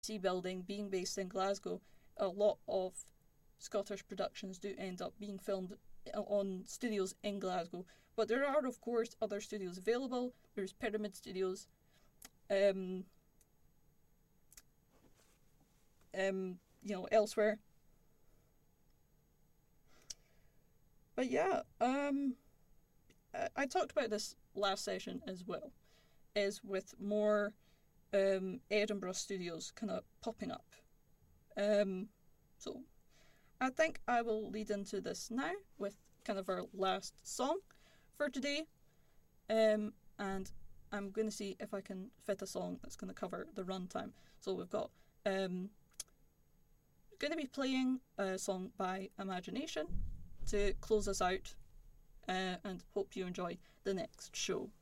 Building being based in Glasgow, a lot of Scottish productions do end up being filmed on studios in Glasgow. But there are, of course, other studios available. There's Pyramid Studios, um, elsewhere. But yeah, I talked about this last session as well, is with more Edinburgh studios kind of popping up. Um, so I think I will lead into this now with kind of our last song for today. And I'm going to see if I can fit a song that's going to cover the runtime. So we've got going to be playing a song by Imagination to close us out, and hope you enjoy the next show.